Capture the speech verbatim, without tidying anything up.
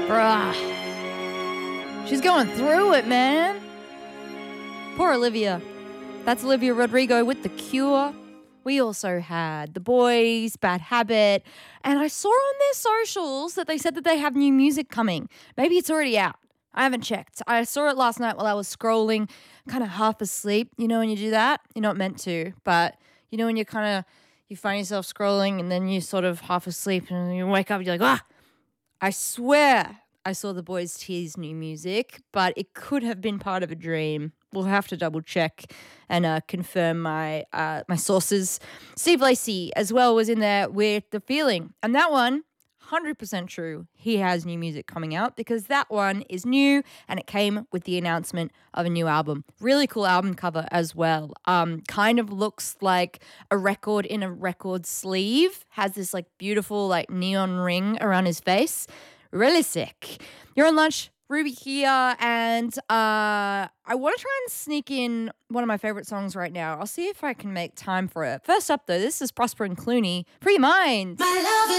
Bruh. She's going through it, man. Poor Olivia. That's Olivia Rodrigo with The Cure. We also had The Boys, Bad Habit, and I saw on their socials that they said that they have new music coming. Maybe it's already out. I haven't checked. I saw it last night while I was scrolling, kind of half asleep. You know when you do that? You're not meant to, but you know when you're kind of, you find yourself scrolling and then you sort of half asleep and you wake up and you're like, ah, I swear I saw The Boys tease new music, but it could have been part of a dream. We'll have to double check and uh, confirm my uh, my sources. Steve Lacy as well was in there with The Feeling. And that one, one hundred percent true. He has new music coming out because that one is new and it came with the announcement of a new album. Really cool album cover as well. Um, kind of looks like a record in a record sleeve. Has this like beautiful like neon ring around his face. Really sick. You're on lunch. Ruby here, and uh, I want to try and sneak in one of my favorite songs right now. I'll see if I can make time for it. First up, though, this is Prosper and Clooney, Free Mind. My love is